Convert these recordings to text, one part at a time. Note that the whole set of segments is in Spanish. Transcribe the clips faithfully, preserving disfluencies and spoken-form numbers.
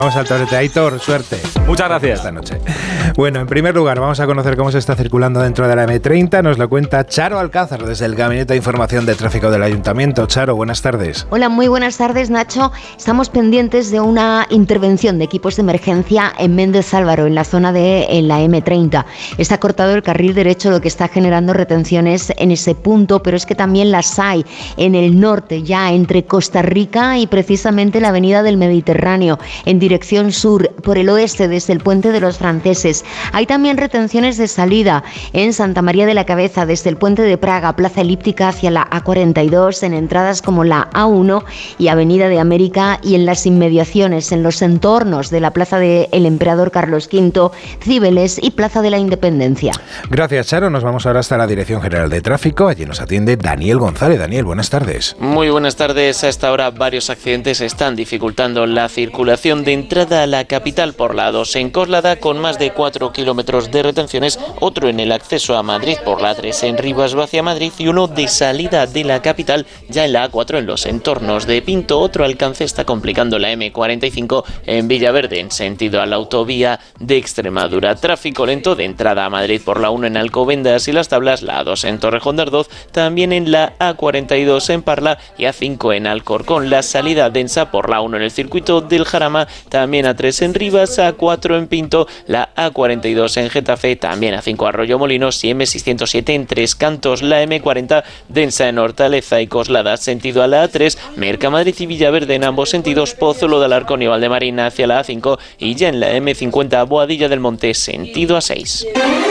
Vamos al tablete. Aitor, suerte. Muchas gracias. Esta noche. Bueno, en primer lugar, vamos a conocer cómo se está circulando dentro de la eme treinta. Nos lo cuenta Charo Alcázar desde el Gabinete de Información de Tráfico del Ayuntamiento. Charo, buenas tardes. Hola, muy buenas tardes, Nacho. Estamos pendientes de una intervención de equipos de emergencia en Méndez Álvaro, en la zona de en la eme treinta. Está cortado el carril derecho, lo que está generando retenciones en ese punto, pero es que también las hay en el norte, ya entre Costa Rica y precisamente la avenida del Mediterráneo, en dirección sur, por el oeste, desde el puente de los franceses. Hay también retenciones de salida en Santa María de la Cabeza, desde el puente de Praga, Plaza Elíptica hacia la a cuarenta y dos, en entradas como la a uno y Avenida de América, y en las inmediaciones, en los entornos de la Plaza del Emperador Carlos quinto, Cibeles y Plaza de la Independencia. Gracias, Charo. Nos vamos ahora hasta la Dirección General de Tráfico. Allí nos atiende Daniel González. Daniel, buenas tardes. Muy buenas tardes. A esta hora varios accidentes están dificultando la circulación de entrada a la capital por la dos en Coslada, con más de cuatro kilómetros de retenciones, otro en el acceso a Madrid por la tres en Rivas hacia Madrid y uno de salida de la capital ya en la a cuatro en los entornos de Pinto. Otro alcance está complicando la eme cuarenta y cinco en Villaverde en sentido a la autovía de Extremadura. Tráfico lento de entrada a Madrid por la uno en Alcobendas y Las Tablas, la a dos en Torrejón de Ardoz, también en la a cuarenta y dos en Parla y a cinco en Alcorcón. La salida densa por la uno en el circuito del Jarama, también a tres en Rivas, a cuatro en Pinto, la a cuarenta y dos en Getafe, también a cinco Arroyo Molinos y eme seiscientos siete en Tres Cantos. La eme cuarenta densa en Hortaleza y Coslada sentido a la a tres, Mercamadrid y Villaverde en ambos sentidos, Pozuelo de Alarcón y Valdemarina hacia la a cinco y ya en la eme cincuenta Boadilla del Monte sentido a seis.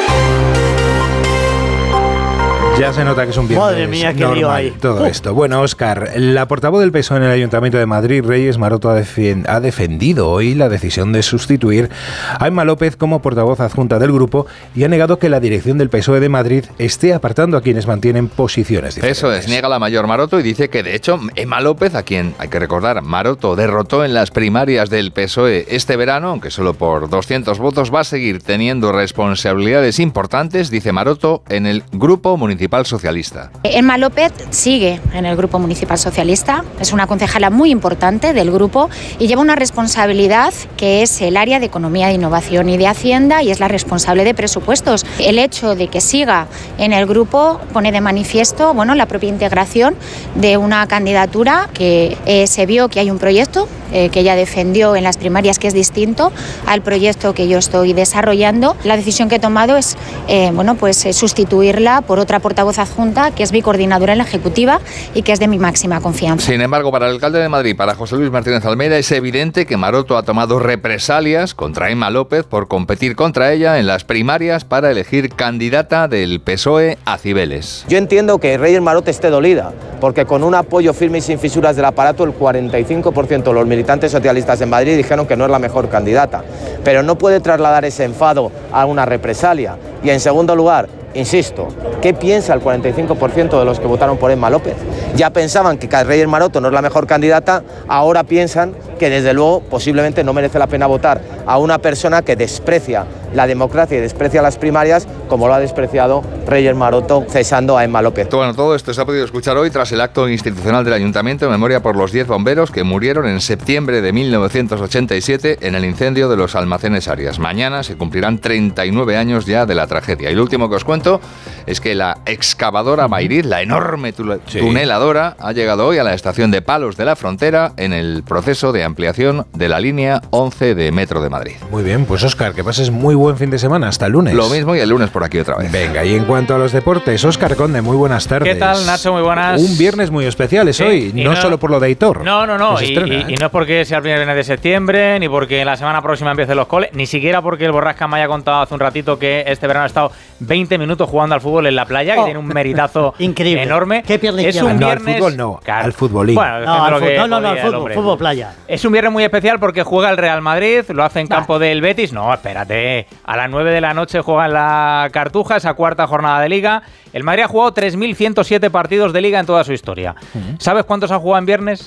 Ya se nota que es un viernes Madre mía, qué normal lío hay. todo uh. esto. Bueno, Óscar, la portavoz del P S O E en el Ayuntamiento de Madrid, Reyes Maroto, ha, defen- ha defendido hoy la decisión de sustituir a Emma López como portavoz adjunta del grupo y ha negado que la dirección del P S O E de Madrid esté apartando a quienes mantienen posiciones diferentes. Eso es, niega la mayor Maroto y dice que de hecho Emma López, a quien hay que recordar, Maroto derrotó en las primarias del P S O E este verano, aunque solo por doscientos votos, va a seguir teniendo responsabilidades importantes, dice Maroto, en el grupo municipal socialista. Emma López sigue en el Grupo Municipal Socialista, es una concejala muy importante del grupo y lleva una responsabilidad que es el área de Economía, de Innovación y de Hacienda, y es la responsable de presupuestos. El hecho de que siga en el grupo pone de manifiesto, bueno, la propia integración de una candidatura que eh, se vio que hay un proyecto eh, que ella defendió en las primarias que es distinto al proyecto que yo estoy desarrollando. La decisión que he tomado es eh, bueno, pues, eh, sustituirla por otra portavoz adjunta que es mi coordinadora en la Ejecutiva y que es de mi máxima confianza. Sin embargo, para el alcalde de Madrid, para José Luis Martínez Almeida, es evidente que Maroto ha tomado represalias contra Emma López por competir contra ella en las primarias para elegir candidata del P S O E a Cibeles. Yo entiendo que Reyes Maroto esté dolida, porque con un apoyo firme y sin fisuras del aparato, el cuarenta y cinco por ciento de los militantes socialistas en Madrid dijeron que no es la mejor candidata. Pero no puede trasladar ese enfado a una represalia. Y en segundo lugar, insisto, ¿qué piensa el cuarenta y cinco por ciento de los que votaron por Emma López? Ya pensaban que Reyes Maroto no es la mejor candidata, ahora piensan que desde luego posiblemente no merece la pena votar a una persona que desprecia la democracia y desprecia las primarias como lo ha despreciado Reyes Maroto cesando a Emma López. Bueno, todo esto se ha podido escuchar hoy tras el acto institucional del Ayuntamiento en memoria por los diez bomberos que murieron en septiembre de mil novecientos ochenta y siete en el incendio de los almacenes Arias. Mañana se cumplirán treinta y nueve años ya de la tragedia. Y lo último que os cuento es que la excavadora Mayriz, la enorme tuneladora, sí, ha llegado hoy a la estación de Palos de la Frontera en el proceso de ampliación de la línea once de Metro de Madrid. Muy bien, pues Óscar, que pases muy buen fin de semana, hasta el lunes. Lo mismo y el lunes por aquí otra vez. Venga, y en cuanto a los deportes, Óscar Conde, muy buenas tardes. ¿Qué tal, Nacho? Muy buenas. Un viernes muy especial es sí, hoy, no, no solo por lo de Aitor. No, no, no, y, estrena, y, ¿eh? y no es porque sea el primer viernes de septiembre, ni porque la semana próxima empiecen los coles, ni siquiera porque el Borrasca me haya contado hace un ratito que este verano ha estado veinte minutos jugando al fútbol en la playa, que oh, tiene un meritazo increíble, enorme. ¿Qué pierna es izquierda? un No, viernes, al fútbol no, claro, al futbolín. Bueno, no, al que no, no, no, al fútbol, hombre. fútbol playa. Es un viernes muy especial porque juega el Real Madrid, lo hace en nah. campo del Betis. No, espérate, a las nueve de la noche juega en la Cartuja, esa cuarta jornada de Liga. El Madrid ha jugado tres mil ciento siete partidos de Liga en toda su historia. Uh-huh. ¿Sabes cuántos ha jugado en viernes?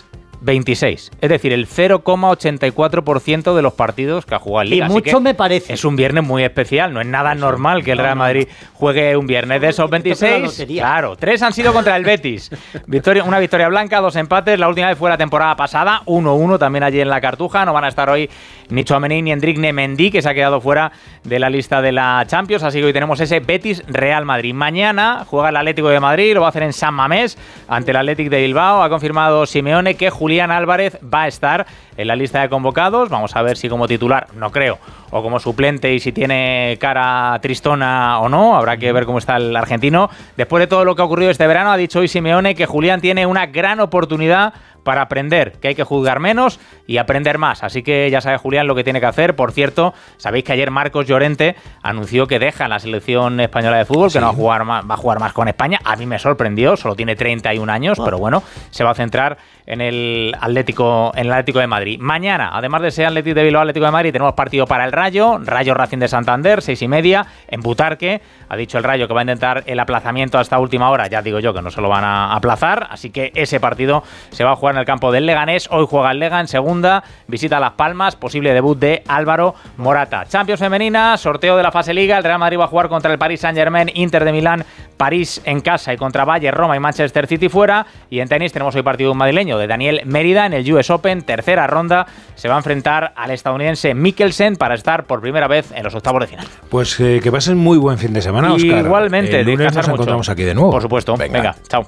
veintiséis. Es decir, el cero coma ochenta y cuatro por ciento de los partidos que ha jugado en Liga. Y mucho me parece. Es un viernes muy especial. No es nada normal que el Real Madrid juegue un viernes. De esos veintiséis, claro, tres han sido contra el Betis. Victoria, una victoria blanca, dos empates. La última vez fue la temporada pasada, uno uno también allí en la Cartuja. No van a estar hoy ni Tchouaméni ni Endrick ni Mendy, que se ha quedado fuera de la lista de la Champions. Así que hoy tenemos ese Betis-Real Madrid. Mañana juega el Atlético de Madrid, lo va a hacer en San Mamés ante el Athletic de Bilbao. Ha confirmado Simeone que Julián Álvarez va a estar en la lista de convocados. Vamos a ver si como titular, no creo, o como suplente y si tiene cara tristona o no. Habrá que ver cómo está el argentino. Después de todo lo que ha ocurrido este verano, ha dicho hoy Simeone que Julián tiene una gran oportunidad para aprender, que hay que juzgar menos y aprender más. Así que ya sabe Julián lo que tiene que hacer. Por cierto, sabéis que ayer Marcos Llorente anunció que deja la selección española de fútbol, sí, que no va a jugar más, va a jugar más con España. A mí me sorprendió, solo tiene treinta y un años, wow. Pero bueno, se va a centrar en el Atlético, en el Atlético de Madrid. Mañana, además de ese Atlético de Bilbao, Atlético de Madrid, tenemos partido para el Rayo, Rayo Racing de Santander, seis y media, en Butarque. Ha dicho el Rayo que va a intentar el aplazamiento hasta última hora. Ya digo yo que no se lo van a aplazar, así que ese partido se va a jugar en el campo del Leganés. Hoy juega el Lega en segunda, visita Las Palmas, posible debut de Álvaro Morata. Champions femenina, sorteo de la fase Liga. El Real Madrid va a jugar contra el Paris Saint-Germain, Inter de Milán, París en casa, y contra Bayern, Roma y Manchester City fuera. Y en tenis tenemos hoy partido madrileño de Daniel Mérida en el U S Open, tercera ronda. Se va a enfrentar al estadounidense Mikkelsen para estar por primera vez en los octavos de final. Pues eh, que pasen muy buen fin de semana, Óscar. Igualmente, el lunes nos encontramos aquí de nuevo. Por supuesto. Venga, Venga chao.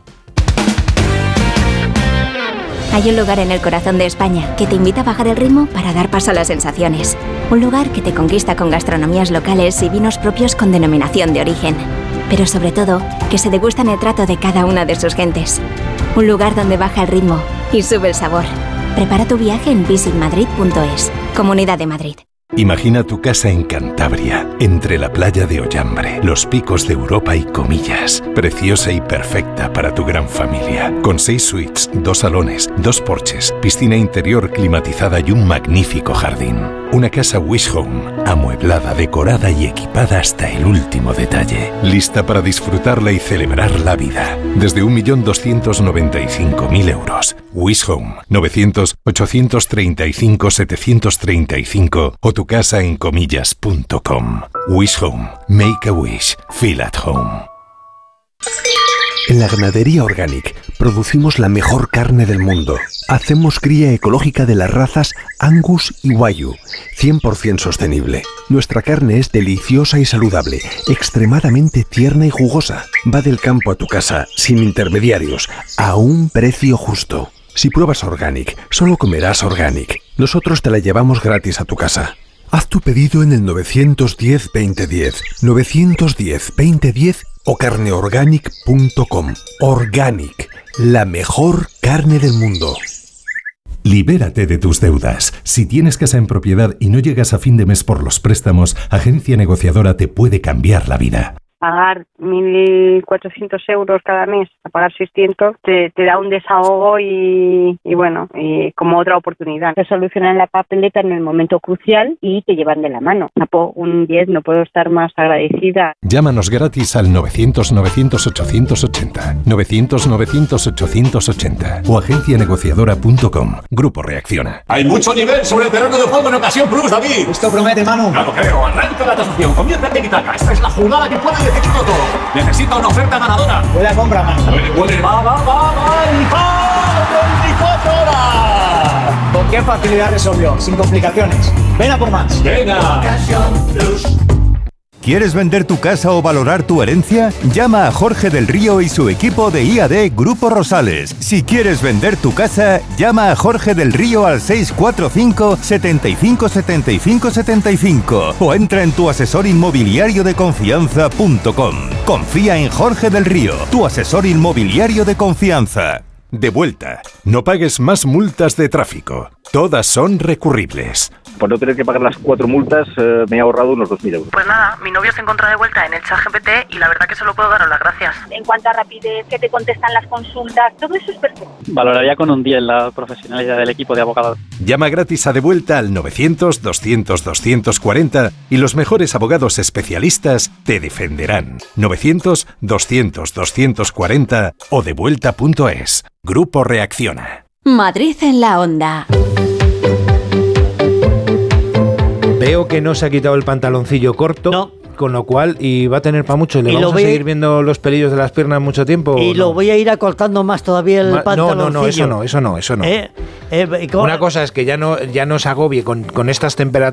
Hay un lugar en el corazón de España que te invita a bajar el ritmo para dar paso a las sensaciones. Un lugar que te conquista con gastronomías locales y vinos propios con denominación de origen. Pero sobre todo, que se degustan el trato de cada una de sus gentes. Un lugar donde baja el ritmo y sube el sabor. Prepara tu viaje en visit madrid punto es. Comunidad de Madrid. Imagina tu casa en Cantabria, entre la playa de Ollambre, los picos de Europa y Comillas. Preciosa y perfecta para tu gran familia. Con seis suites, dos salones, dos porches, piscina interior climatizada y un magnífico jardín. Una casa Wish Home, amueblada, decorada y equipada hasta el último detalle. Lista para disfrutarla y celebrar la vida. Desde un millón doscientos noventa y cinco mil euros. Wish Home, novecientos, ochocientos treinta y cinco, setecientos treinta y cinco o tu casa en comillas punto com. Wish Home. Make a wish. Feel at home. En la ganadería Organic producimos la mejor carne del mundo. Hacemos cría ecológica de las razas Angus y Wagyu, cien por ciento sostenible. Nuestra carne es deliciosa y saludable, extremadamente tierna y jugosa. Va del campo a tu casa, sin intermediarios, a un precio justo. Si pruebas Organic, solo comerás Organic. Nosotros te la llevamos gratis a tu casa. Haz tu pedido en el nueve uno cero, veinte diez, nueve uno cero, veinte diez o carne organic punto com. Organic, la mejor carne del mundo. Libérate de tus deudas. Si tienes casa en propiedad y no llegas a fin de mes por los préstamos, Agencia Negociadora te puede cambiar la vida. Pagar mil cuatrocientos euros cada mes, a pagar seiscientos, te, te da un desahogo y, y bueno, y como otra oportunidad. Te solucionan la papeleta en el momento crucial y te llevan de la mano. Un diez, no puedo estar más agradecida. Llámanos gratis al novecientos, novecientos, ochocientos ochenta, novecientos, novecientos, ochocientos ochenta o agencia negociadora punto com. Grupo Reacciona. Hay mucho nivel sobre el terreno de juego en Ocasión Plus, David. Esto promete, Manu. Claro, creo. Arranca la tasación. Comienza el tiki-taka. Esta es la jugada que puede decidir todo. Necesita una oferta ganadora. Buena compra, Manu. Puede, puede. Va, va, va, va. Y va. veinticuatro horas. ¿Con qué facilidad resolvió? Sin complicaciones. Ven a por más. Venga. Ocasión Plus. ¿Quieres vender tu casa o valorar tu herencia? Llama a Jorge del Río y su equipo de I A D Grupo Rosales. Si quieres vender tu casa, llama a Jorge del Río al seis cuatro cinco, setenta y cinco, setenta y cinco, setenta y cinco o entra en tu asesor inmobiliario de confianza punto com. Confía en Jorge del Río, tu asesor inmobiliario de confianza. De vuelta. No pagues más multas de tráfico. Todas son recurribles. Por no tener que pagar las cuatro multas, eh, me he ahorrado unos dos mil euros. Pues nada, mi novio se encuentra de vuelta en el ChatGPT y la verdad que solo puedo daros las gracias. En cuanto a rapidez, que te contestan las consultas, todo eso es perfecto. Valoraría con un diez la profesionalidad del equipo de abogados. Llama gratis a De Vuelta al novecientos, doscientos, doscientos cuarenta y los mejores abogados especialistas te defenderán. novecientos, doscientos, doscientos cuarenta o devuelta punto es. Grupo Reacciona. Madrid en la onda. Veo que no se ha quitado el pantaloncillo corto. No. Con lo cual, y va a tener para mucho. ¿Le Y vamos lo a voy- seguir viendo los pelillos de las piernas mucho tiempo? Y o lo no? voy a ir acortando más todavía el Ma- pantaloncillo. No, no, no, eso no, eso no, eso no. Eh, eh, ¿cómo? Una cosa es que ya no, ya no se agobie con, con estas temperaturas.